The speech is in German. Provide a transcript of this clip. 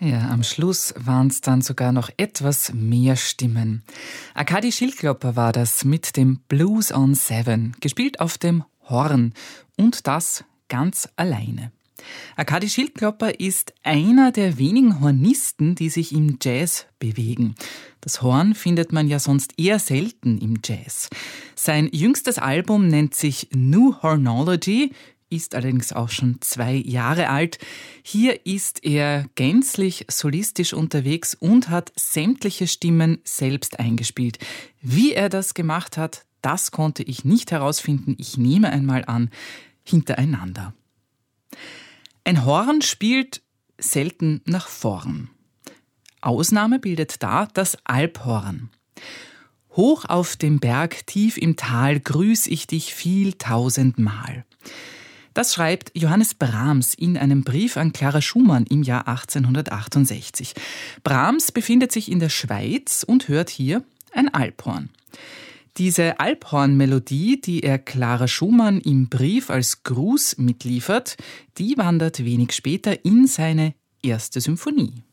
Ja, am Schluss waren es dann sogar noch etwas mehr Stimmen. Arkadi Schildklopper war das mit dem Blues on Seven, gespielt auf dem Horn und das ganz alleine. Arkadi Schildklopper ist einer der wenigen Hornisten, die sich im Jazz bewegen. Das Horn findet man ja sonst eher selten im Jazz. Sein jüngstes Album nennt sich New Hornology, ist allerdings auch schon 2 Jahre alt. Hier ist er gänzlich solistisch unterwegs und hat sämtliche Stimmen selbst eingespielt. Wie er das gemacht hat, das konnte ich nicht herausfinden. Ich nehme einmal an, hintereinander. Ein Horn spielt selten nach vorn. Ausnahme bildet da das Alphorn. Hoch auf dem Berg, tief im Tal, grüß ich dich viel tausendmal. Das schreibt Johannes Brahms in einem Brief an Clara Schumann im Jahr 1868. Brahms befindet sich in der Schweiz und hört hier ein Alphorn. Diese Alphorn-Melodie, die er Clara Schumann im Brief als Gruß mitliefert, die wandert wenig später in seine erste Symphonie.